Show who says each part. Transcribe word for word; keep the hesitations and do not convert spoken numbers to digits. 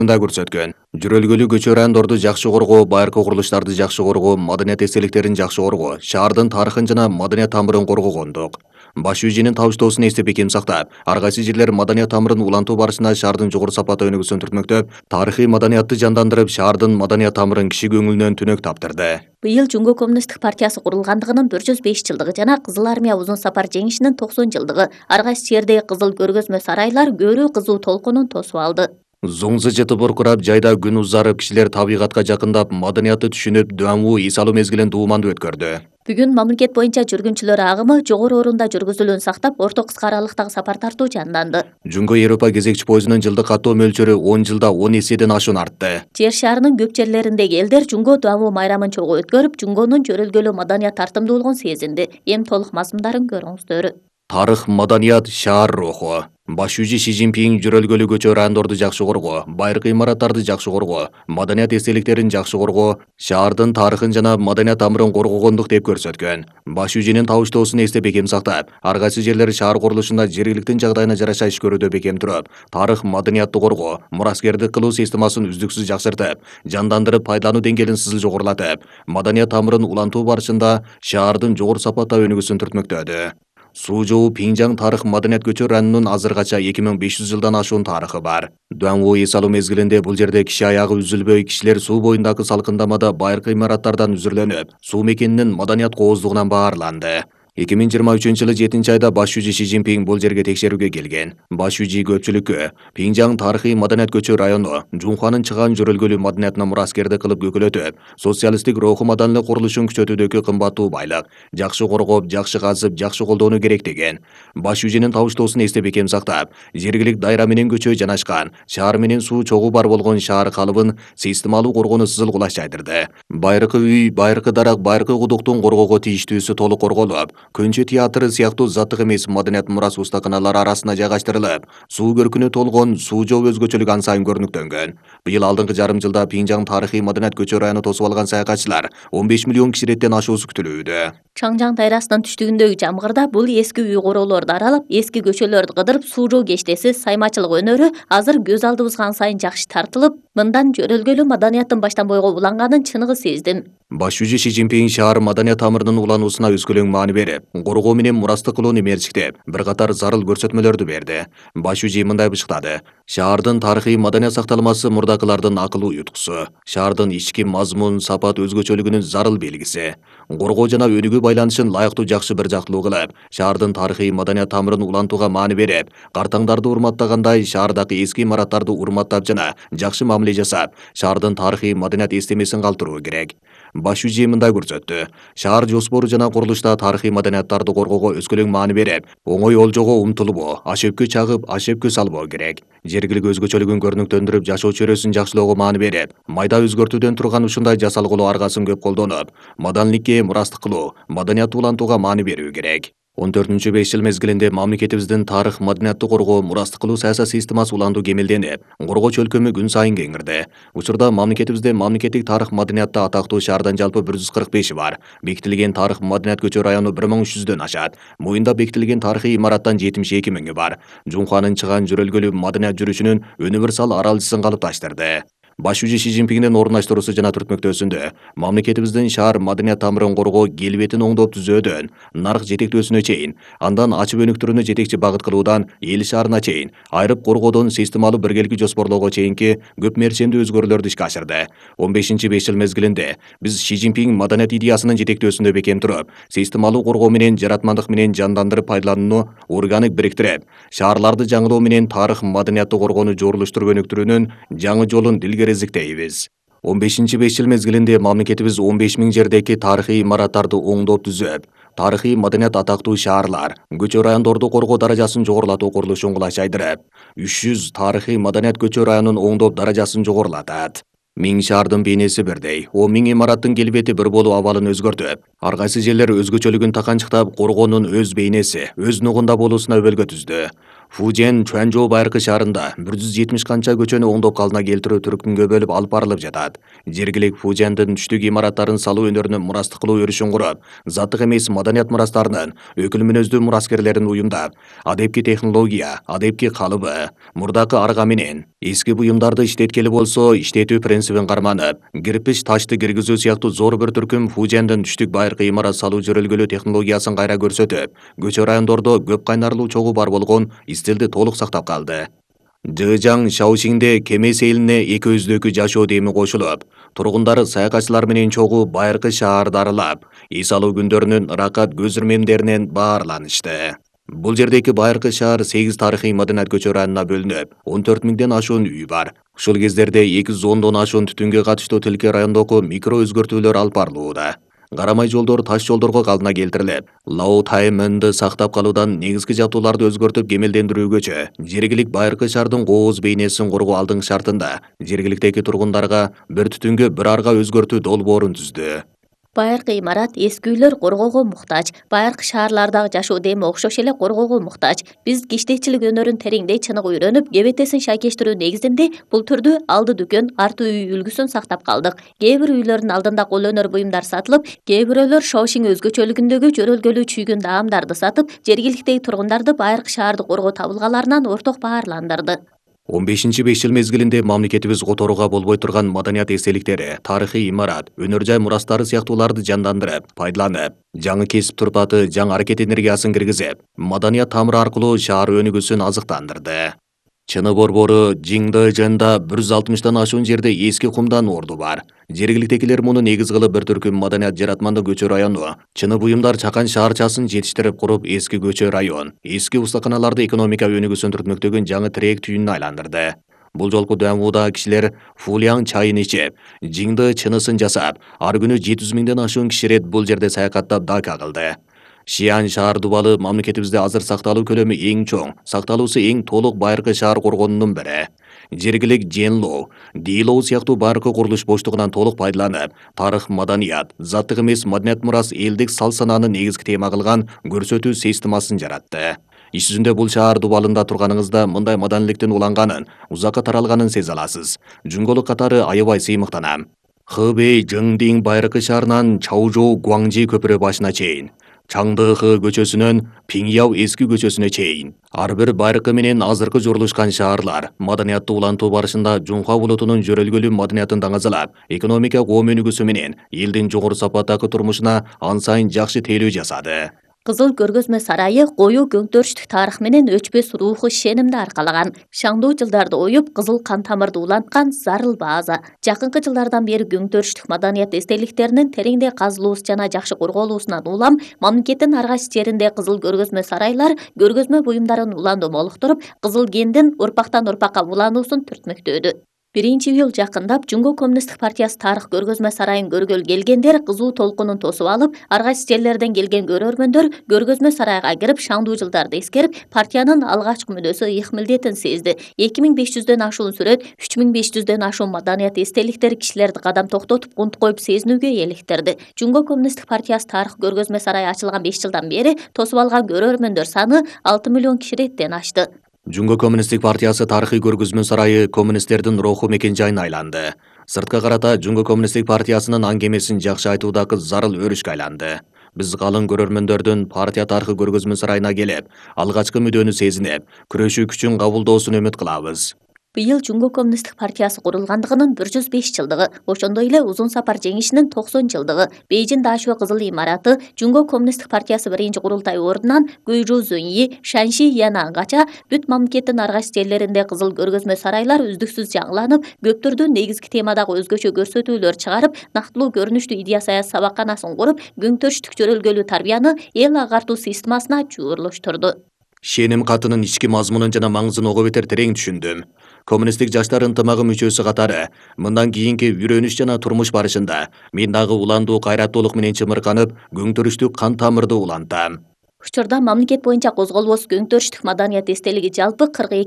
Speaker 1: да көрсөткөн. Жүрөлгөлүү көчө райондорду жакшы коргоо, байыркы курулуштарды жакшы коргоо, маданият эстеликтерин жакшы коргоо, шаардын тарыхын жана маданият тамырын коргогондук. Баш жүзүнүн табыштоосун эстеп бекем сактап, ар кайсы жерлер маданият тамырын улантуу барышында шаардын жогору сапаты өнүгүүсүн түртмөктөп, тарыхый маданиятты жандандырып, шаардын маданият тамырын киши көңүлүнөн түнөк таптырды.
Speaker 2: Быйыл Жумго коммунисттик партиясы курулгандыгынын бір жүз беш жылдыгы жана Кызыл армия узун сапар жеңишинин токсон жылдыгы. Ар кайсы жердеги кызыл көргөзмө сарайлар көрүү кызуу толкунун тосуп алды.
Speaker 1: Зоңзы жетип буркурап, жайда күн узарып, кишилер табигатка жакындап, маданиятты түшүнүп, дуамуу эс алуу мезгилин дуумандуу өткөрдү.
Speaker 2: Бүгүн мамлекет боюнча жүргүнчүлөр агымы жогору орунда жүргүзүлүүнү сактап, орто кыска аралыктагы сапар тартуу жанданды.
Speaker 1: Жумго Европа кезекчи поездунун жылдык каттоо мөлчөрү он жылда он эседен ашуун артты.
Speaker 2: Жер шарынын көп жерлериндеги элдер Жумго дуамуу майрамын чогуу өткөрүп, Жумгонун жөрөлгөлүү маданият тартымдуулугун сезинди. Эми толук мазмундарын көрүңүздөр.
Speaker 1: Тарых, маданият, шаар руху. Баш жүзү Ши Цзиньпин жүрөлгөлүү көчө райондорду жакшы коргоо, байыркы имараттарды жакшы коргоо, маданият эстеликтерин жакшы коргоо, шаардын тарыхын жана маданият тамырын коргогондук деп көрсөткөн. Баш жүзүнүн табыштоосун эстеп бекем сактап, ар кайсы жерлер шаар курулушунда жергиликтин жагдайына жараша иш көрүүдө бекем туруп, тарых, маданиятты коргоо, мураскердик кылуу системасын үздүксүз жакшыртып, жандандырып, пайдалануу деңгээлин сызыл жогорулатып, маданият тамырын улантуу барышында шаардын жогору сапатта өнүгүүсүн түртмөктөдү. Суужоу Пинжаң тарых маданият көчө районунун азыркача эки миң беш жүз жылдан ашуун тарыхы бар. Дуамуу эс алуу мезгилинде бул жерде киши аягы үзүлбөй, кишилер суу боюндагы салкындамада байыркы имараттардан үзүрлөнүп, суу мекенинин маданият кооздугунан баарланды. эки миң жыйырма үчүнчү жылы жетинчи айда баш жүзү Ши Цзиньпин бул жерге текшерүүгө келген. Баш жүзү көпчүлүккө Пинжаң тарыхый маданият көчө району Жунханын чыган жүрөлгөлүү маданиятына мураскерди кылып көкөлөтүп, социалисттик руху маданиялык курулушун күчөтүүдөгү кымбаттуу байлык, жакшы коргоп, жакшы казып, жакшы колдоону керек деген. Баш жүзүнүн табыштоосун эстеп бекем сактап, жергилик дайра менен көчө жанашкан, шаар менен суу чогуу бар болгон шаар калыбын системалуу коргоону сызыл кулаш жайдырды. Байыркы үй, байыркы дарак, байыркы кудуктун коргоого тийиштүүсү толук корголуп, Көнчө театры сыяктуу заттык эмес маданият мурас устаканалар арасына жайгаштырылып, суу көркүнө толгон Суужоу өзгөчөлүк ан сайын көрүнүктөнгөн. Быйыл алдыңкы жарым жылда Пинжаң тарыхый маданият көчө району тосуп алган саякатчылар он беш миллион киши реттен ашуусу күтүлүүдө.
Speaker 2: Чаңжаң дайрасынын түштүгүндөгү жамгырда бул эски үй короолорду аралап, эски көчөлөрдү кыдырып, Суужоу кештеси, саймачылык өнөрү азыр көз алдыбызга ан сайын жакшы тартылып, мындан жөрөлгөлүү маданияттын баштан бойго уланганын чыныгы сездим.
Speaker 1: Баш жүзү Ши Цзиньпин шаар маданият тамырынын улануусуна өзгөлөң маани берип, коргоо менен мурастык кылууну мерчиктеп, бир катар зарыл көрсөтмөлөрдү берди. Баш жүзү мындай бышыктады: шаардын тарыхый маданият сакталмасы мурдакылардын акылуу юткусу, шаардын ички мазмун, сапат өзгөчөлүгүнүн зарыл белгиси. Коргоо жана өнүгүү байланышын ылайыктуу жакшы бир жактылуу кылып, шаардын тарыхый маданият тамырын улантууга маани берип, картаңдарды урматтагандай шаардагы эски имараттарды урматтап жана жакшы мамиле жасап, шаардын тарыхый маданият эстемесин калтыруу керек. Баш жүзү мындай көрсөттү: шаар жоспору жана курулушта тарыхый маданияттарды коргоого өзгөлөң маани берип, оңой олжого умтулбоо, ашөпкө чагып, ашөпкө салбоо керек. Жергилик өзгөчөлүгүн көрүнүктөндүрүп, жашоо чөйрөсүн жакшылоого маани берип, майда өзгөртүүдөн турган ушундай жасалгылоо аргасын көп колдонуп, маданиликке мурастык кылуу, маданиятты улантууга маани берүү керек. он төртүнчү беш жыл мезгилинде мамлекетибиздин тарых, маданиятты коргоо, мурастык кылуу саясат системасы уландуу кемелденип, коргоо чөлкөмү күн сайын кеңирди. Учурда мамлекетибизде мамлекеттик тарых, маданиятта атактуу шаардан жалпы бир жүз кырк беши бар. Бекитилген тарых, маданият көчө району бир миң үч жүздөн ашат. Муюнда бекитилген тарыхый имараттан жетимиш эки миңи бар. Жунханын чыган жүрөлгөлүү маданият жүрүшүнүн универсал аралчысын калыпташтырды. Баш жүзү Ши Цзиньпиндин орундаштыруусу жана түртмөктөөсүндө мамлекетибиздин шаар маданият тамырын коргоо, келбетин оңдоп түзөөдөн, нарк жетектөөсүнө чейин, андан ачып өнүктүрүүнү жетекчи багыт кылуудан эл шаарына чейин, айрып коргоодон системалуу биргеликти жоспорлоого чейинки көп мерчемдүү өзгөрүүлөрдү ишке ашырды. он бешинчи беш жыл мезгилинде биз Ши Цзиньпин маданият идеясынын жетектөөсүндө бекем туруп, системалуу коргоо менен жаратмандык менен жандандырып пайдаланууну органик бириктирип, шаарларды жаңылоо менен тарых, маданиятты коргоону жорулуштуруп өнүктүрүүнүн жаңы жолун илгерезиктейбиз. он бешинчи беш жыл мезгилинде мамлекетибиз он беш миң жердеги тарыхый имараттарды оңдоп түзөп, тарыхый маданият атактуу шаарлар, көчө райондорду коргоо даражасын жогорулатуу курулушун кулаш жайдырып, үч жүз тарыхый маданият көчө районун оңдоп даражасын жогорулатат. Миң шаардын бейнеси бирдей, он миң имараттын келбети бир болуу абалын өзгөртүп, ар кайсы жерлер өзгөчөлүгүн таканчыктап, коргоонун өз бейнеси, өз нугунда болуусуна өбөлгө түздү. Фужен Чуанчжоу байыркы шаарында бир жүз жетимиш канча көчөнү оңдоп калдына келтирүү түркүмгө бөлүп алып барылып жатат. Жергилик Фужендин түштүк имараттарын салуу өнөрүнө мурастык кылуу өрүшүн куруп, заттык эмес маданият мурастарынын өкүл мүнөздүү мураскерлерин уюмдап, адепки технология, адепки калыбы, мурдакы арга менен эски буюмдарды иштеткели болсо иштетүү принцибин карманып, кирпич ташты киргизүү сыяктуу зор бир түркүм Фужендин түштүк байыркы имарат салуу жөрөлгөлүү технологиясын кайра көрсөтүп, көчө райондордо көп кайнарлуу чогуу бар болгон стилди толук сактап калды. Жыжаң Шаошиңде Кемес элине эки өздөкү жашоо деми кошулуп, тургундары саякатчылар менен чогуу байыркы шаарды аралап, эс алуу күндөрүнүн ыракат көз ирмемдеринен баарланышты. Бул жердеки байыркы шаар сегиз тарыхый маданият көчө районуна бөлүнүп, он төрт миңден ашуун үй бар. Ушул кездерде эки жүз ондон ашуун түтүнгө катыштуу тилке райондогу микро өзгөртүүлөр алып барылууда. Карамай жолдор таш жолдорго калдына келтирилип, Лао Таймынды сактап калуудан негизги жабдууларды өзгөртүп кемелдендирүүгөчө жергилик байыркы шаардын кооз бейнесин коргоо алдыңкы шартында жергиликтеги тургундарга бир түтүнгө бир арга өзгөртүү долбоорун түздү.
Speaker 2: Байыркы имарат эски үйлөр коргоого муктаж, байыркы шаарлардагы жашоо деми окшош эле коргоого муктаж. Биз киштекчилик өнөрүн тереңдей чыныгы үйрөнүп, кебетесин шайкештирүү негизинде бул түрдүү алды дүкөн, арты үй үлгүсүн сактап калдык. Кээ бир үйлөрдүн алдында кол өнөр буюмдар сатылып, кээ бирөөлөр Шаошиң өзгөчөлүгүндөгү жөрөлгөлүү чүйгүн даамдарды сатып, жергиликтеги тургундарды байыркы шаарды коргоо табылгаларынан орток баарландырды.
Speaker 1: он бешинчи беш жыл мезгилинде мамлекетибиз которууга болбой турган маданият эстеликтери, тарыхый имарат, өнөр жай мурастары сыяктууларды жандандырып, пайдаланып, жаңы кесип турпаты, жаңы аракет энергиясын киргизип, маданият тамыры аркылуу шаар өнүгүүсүн азыктандырды. Чыны борбору Жиңдажында бир жүз алтымыштан ашуун жерде эски кумдан орду бар. Жергиликтегилер муну негиз кылып бир түркүм маданият жаратмандык көчө району, чыны буюмдар чакан шаарчасын жетиштирип куруп, эски көчө район, эски устаканаларды экономика өнүгүүсүн түртмөктөгөн жаңы тирек түйүнүнө айландырды. Бул жолку дамууда кишилер Фулияң чайын ичип, Жиңды чынысын жасап, ар күнү жети жүз миңден ашуун киши рет бул жерде саякаттап дака кылды. Шиан шаар дубалы мамлекетибизде азыр сакталуу көлөмү эң чоң, сакталуусу эң толук байыркы шаар коргонунун бири. Жергилик Женлоу, Дилоу сыяктуу байыркы курулуш боштугунан толук пайдаланып, тарых, маданият, заттык эмес маданият мурас элдик сал-санааны негизги тема кылган көрсөтүү системасын жаратты. Иш жүзүндө бул шаар дубалында турганыңызда мындай маданиликтин уланганын, узакка таралганын сезе аласыз. Жүнгөлүк катары аябай сыймыктанам. Хэбэй Жыңдиң байыркы шаарынан Чаожоу Гуаңжи көпүрө башына чейин, Чаңдыхы көчөсүнөн Пиңяу эски көчөсүнө чейин ар бир байыркы менен азыркы журулушкан шаарлар маданиятты улантуу барышында Жунха улутунун жөрөлгөлүү маданиятын даңазалап, экономика коом өнүгүүсү менен элдин жогору сапаттагы турмушуна ан сайын жакшы тейлөө жасады.
Speaker 2: Кызыл көргөзмө сарайы коюу көңтөрүштүк тарых менен өчпөс руху ишенимди аркалаган. Шаңдуу жылдарды оюп, кызыл кан тамырды уланткан зарыл база. Жакынкы жылдардан бери көңтөрүштүк маданият эстеликтеринин тереңдей казылуусу жана жакшы корголуусунан улам, мамлекеттин ар кайсы жеринде кызыл көргөзмө сарайлар көргөзмө буюмдарын уланды молуктуруп, кызыл гендин урпактан урпакка улануусун түртмөктөдү. биринчи июль жакындап, Жумго Коммунисттик партиясы тарых көргөзмө сарайын көргөлү келгендер кызуу толкунун тосуп алып, ар кайсы жерлерден келген көрөрмөндөр көргөзмө сарайга кирип, шаңдуу жылдарды эскерип, партиянын алгачкы мүнөсү ыйык милдетин сезди. эки миң беш жүздөн ашуун сүрөт, үч миң беш жүздөн ашуун маданият эстеликтери кишилерди кадам токтотуп, унт коюп сезинүүгө электирди. Жумго Коммунисттик партиясы тарых көргөзмө сарайы ачылган беш жылдан бери тосуп алган көрөрмөндөр саны алты миллион киши реттен ашты.
Speaker 1: Жумго Коммунисттик партиясы тарыхый көргөзмө сарайы коммунисттердин руху мекен жайына айланды. Сыртка карата Жумго Коммунисттик партиясынын аңгемесин жакшы айтуудагы зарыл өрүшкө айланды. Биз калың көрөрмөндөрдүн партия тарыхый көргөзмө сарайына келип, алгачкы мүдөнү сезинип, күрөшүү күчүн кабылдоосун үмүт кылабыз.
Speaker 2: Быйыл Жумго Коммунисттик партиясы курулгандыгынын бир жүз беш жылдыгы, ошондой эле Узун сапар жеңишинин токсон жылдыгы, Бейжин Дашуо кызыл имараты, Жумго Коммунисттик партиясы биринчи курултай ордунан Гуйжу Зуньи, Шанши Янангача бүт мамлекеттин ар кайсы жерлеринде кызыл көргөзмө сарайлар үздүксүз жаңыланып, көптөрдүн негизги темадагы өзгөчө көрсөтүүлөр чыгарып, нактылуу көрүнүштүү идея саясат сабакканасын куруп, көңтөрүштүк жөрөлгөлүү тарбияны эл агартуу системасына чуурлуштурду.
Speaker 1: Шеним катынын ички мазмунун жана маңызын ого бетер терең түшүндүм. Коммунисттик жаштар ынтымагы мүчөсү катары мындан кийинки үйрөнүш жана турмуш барышында мен дагы уландуу кайраттуулук менен чымырканып, көңтөрүштүк кан тамырды улантам.
Speaker 2: Учурда мамлекет боюнча козголбос көңтөрүштүк маданият эстелиги жалпы кырк эки